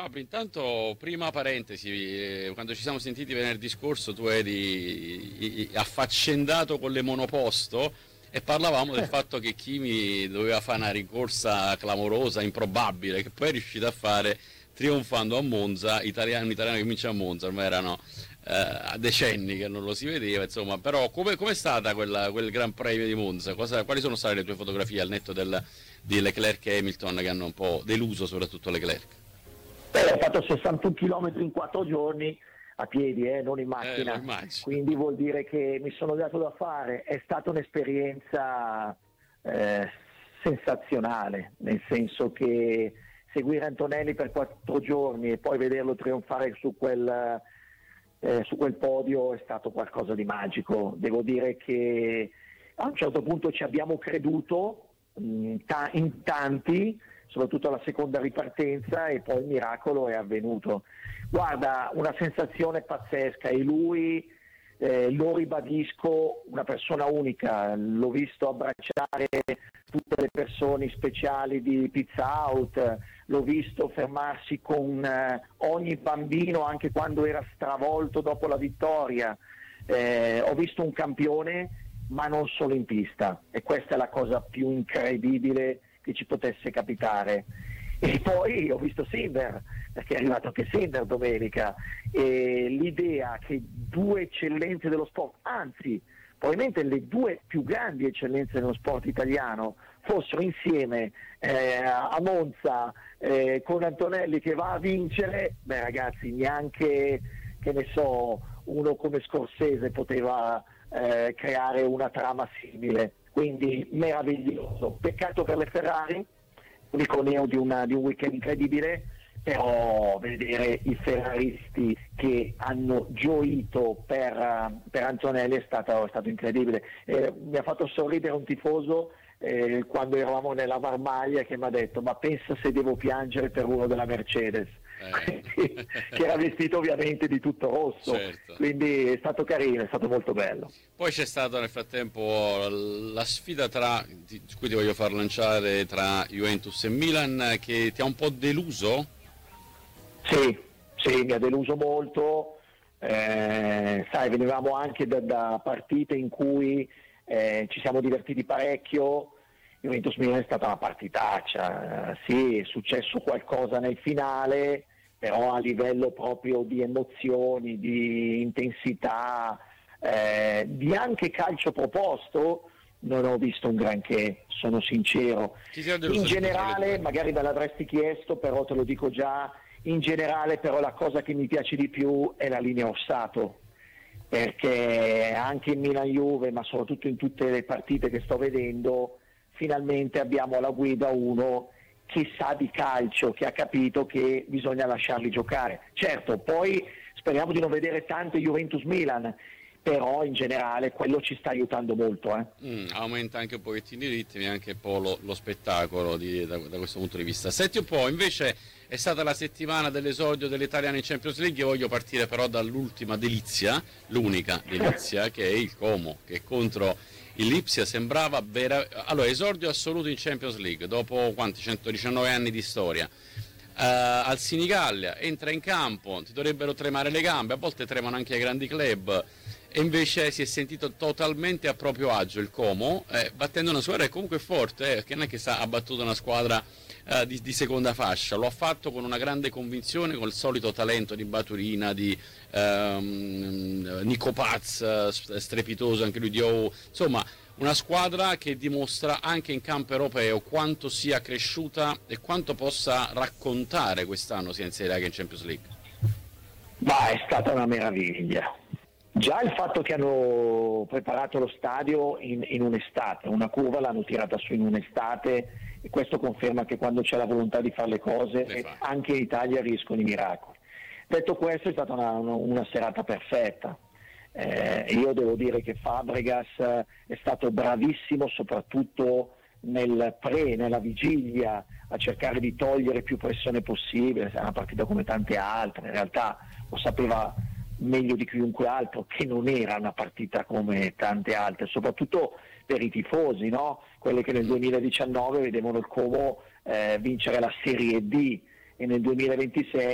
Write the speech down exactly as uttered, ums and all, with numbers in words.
Fabri, intanto prima parentesi, eh, quando ci siamo sentiti venerdì scorso tu eri i- i- affaccendato con le monoposto e parlavamo del fatto che Kimi doveva fare una rincorsa clamorosa, improbabile, che poi è riuscito a fare trionfando a Monza, italiano, un italiano che vince a Monza, ormai erano eh, decenni che non lo si vedeva, insomma, però come è stata quella, quel Gran Premio di Monza? Cosa, quali sono state le tue fotografie al netto del, di Leclerc e Hamilton che hanno un po' deluso soprattutto Leclerc? Beh, ho fatto sessantuno chilometri in quattro giorni a piedi, eh, non in Eh, lo macchina, immagino. quindi vuol dire che mi sono dato da fare. È stata un'esperienza eh, sensazionale, nel senso che seguire Antonelli per quattro giorni e poi vederlo trionfare su quel, eh, su quel podio è stato qualcosa di magico. Devo dire che a un certo punto ci abbiamo creduto mh, ta- in tanti, soprattutto alla seconda ripartenza, e poi il miracolo è avvenuto. Guarda, una sensazione pazzesca, e lui, eh, lo ribadisco, una persona unica. L'ho visto abbracciare tutte le persone speciali di Pizza Out, l'ho visto fermarsi con eh, ogni bambino anche quando era stravolto dopo la vittoria. Eh, ho visto un campione, ma non solo in pista, e questa è la cosa più incredibile che ci potesse capitare. E poi ho visto Sinner, perché è arrivato anche Sinner domenica, e l'idea che due eccellenze dello sport, anzi probabilmente le due più grandi eccellenze dello sport italiano, fossero insieme eh, a Monza eh, con Antonelli che va a vincere, beh ragazzi, neanche, che ne so, uno come Scorsese poteva eh, creare una trama simile. Quindi meraviglioso. Peccato per le Ferrari, unico neo di, una, di un weekend incredibile, però vedere i ferraristi che hanno gioito per, per Antonelli è stato, è stato incredibile. Eh, mi ha fatto sorridere un tifoso eh, quando eravamo nella Marmaglia, che mi ha detto: ma pensa se devo piangere per uno della Mercedes. Eh. Che era vestito ovviamente di tutto rosso, Certo. quindi è stato carino, è stato molto bello. Poi c'è stata nel frattempo la sfida tra, di cui ti voglio far lanciare, tra Juventus e Milan, che ti ha un po' deluso? Sì, sì, mi ha deluso molto. Eh, sai, venivamo anche da, da partite in cui eh, ci siamo divertiti parecchio. Juventus Milan è stata una partitaccia. Eh, sì, è successo qualcosa nel finale, però a livello proprio di emozioni, di intensità, eh, di anche calcio proposto, non ho visto un granché, sono sincero. Chi ti ha deluso In di più tra le generale, due? magari me l'avresti chiesto, però te lo dico già, in generale però la cosa che mi piace di più è la linea Ossato, perché anche in Milan-Juve, ma soprattutto in tutte le partite che sto vedendo, finalmente abbiamo alla guida uno che sa di calcio, che ha capito che bisogna lasciarli giocare. Certo, poi speriamo di non vedere tante Juventus-Milan, però in generale quello ci sta aiutando molto. Eh. Mm, aumenta anche un pochettino i ritmi, anche un po' lo, lo spettacolo di- da, da questo punto di vista. Senti un po', invece è stata la settimana dell'esordio delle italiane in Champions League. Io voglio partire però dall'ultima delizia, l'unica delizia, che è il Como, che contro il Lipsia sembrava vera... Allora, esordio assoluto in Champions League, dopo quanti? centodiciannove anni di storia. Uh, al Sinigallia, entra in campo, ti dovrebbero tremare le gambe, a volte tremano anche ai grandi club, e invece si è sentito totalmente a proprio agio il Como, eh, battendo una squadra che comunque è forte, eh, che non è che sa, ha battuto una squadra eh, di, di seconda fascia, lo ha fatto con una grande convinzione, con il solito talento di Baturina, di ehm, Nico Paz, eh, strepitoso anche lui di O, insomma una squadra che dimostra anche in campo europeo quanto sia cresciuta e quanto possa raccontare quest'anno sia in Serie A che in Champions League. Ma è stata una meraviglia. Già il fatto che hanno preparato lo stadio in, in un'estate, una curva l'hanno tirata su in un'estate, e questo conferma che quando c'è la volontà di fare le cose, Le fa. anche in Italia riescono i miracoli. Detto questo, è stata una, una, una serata perfetta. Eh, io devo dire che Fabregas è stato bravissimo soprattutto nel pre, nella vigilia, a cercare di togliere più pressione possibile. È una partita come tante altre, in realtà lo sapeva meglio di chiunque altro che non era una partita come tante altre, soprattutto per i tifosi, no? Quelli che nel duemiladiciannove vedevano il Como eh, vincere la Serie D, e nel duemilaventisei